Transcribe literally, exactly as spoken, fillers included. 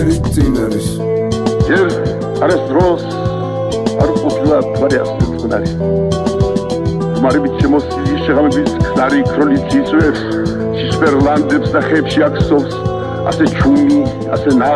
წინარის ჯერ არასდროს არ ყოფილა თქვარი ასე მცნარი მარებით შემოსილი შეღამების ქსარი ქრონით ისვებს სისპერლანდებს და ხებში აქსოვს ასე ჩუმი ასე